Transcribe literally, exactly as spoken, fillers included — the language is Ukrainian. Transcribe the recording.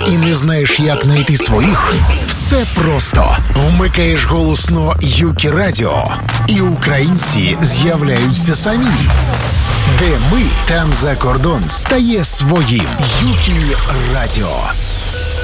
і не знаєш, як знайти своїх? Все просто. Вмикаєш голосно Юкі Радіо, і українці з'являються самі. Де ми, там за кордон стає своїм. Юкі Радіо.